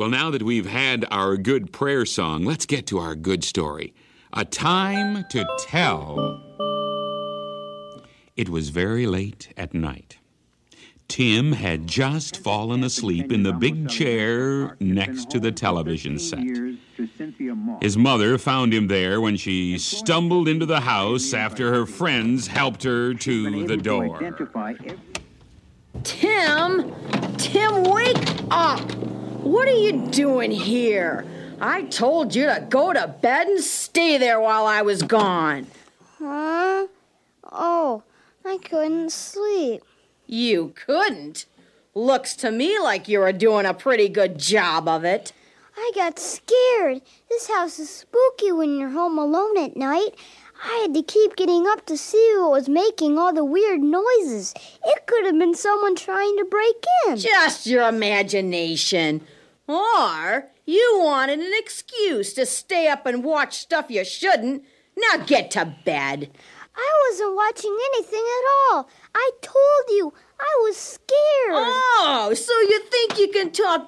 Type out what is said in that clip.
Well, now that we've had our good prayer song, let's get to our good story. A Time to Tell. It was very late at night. Tim had just fallen asleep in the big chair next to the television set. His mother found him there when she stumbled into the house after her friends helped her to the door. Tim, wake up! What are you doing here? I told you to go to bed and stay there while I was gone. Huh? Oh, I couldn't sleep. You couldn't? Looks to me like you were doing a pretty good job of it. I got scared. This house is spooky when you're home alone at night. I had to keep getting up to see what was making all the weird noises. It could have been someone trying to break in. Just your imagination. Or you wanted an excuse to stay up and watch stuff you shouldn't. Now get to bed. I wasn't watching anything at all. I told you, I was scared. Oh, so you think you can talk